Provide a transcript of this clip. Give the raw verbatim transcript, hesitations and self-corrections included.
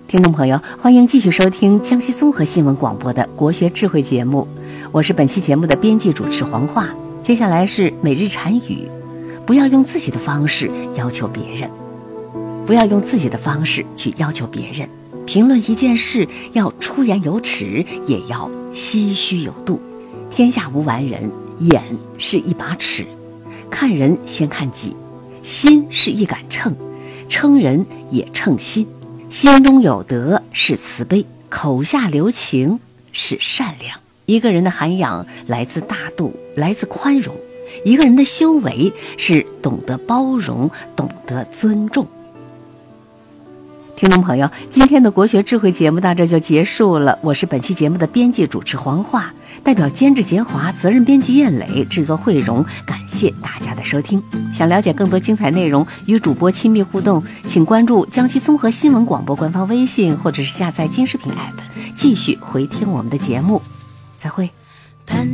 听众朋友，欢迎继续收听江西综合新闻广播的国学智慧节目，我是本期节目的编辑主持黄化。接下来是每日禅语，不要用自己的方式要求别人，不要用自己的方式去要求别人。评论一件事要出言有尺，也要唏嘘有度。天下无完人，眼是一把尺，看人先看己，心是一杆秤，称人也称心。心中有德是慈悲，口下留情是善良。一个人的涵养来自大度，来自宽容；一个人的修为是懂得包容，懂得尊重。听众朋友，今天的国学智慧节目到这就结束了。我是本期节目的编辑主持黄化，代表监制杰华，责任编辑燕磊，制作慧荣，感谢大家的收听。想了解更多精彩内容，与主播亲密互动，请关注江西综合新闻广播官方微信，或者是下载金视频 app， 继续回听我们的节目。再会。